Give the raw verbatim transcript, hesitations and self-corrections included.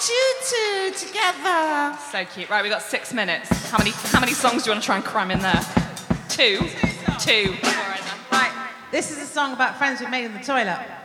tutu together. So cute. Right, we've got six minutes. How many how many songs do you want to try and cram in there? Two? Two. All right, then. Right, this is a song about friends we've made in the toilet.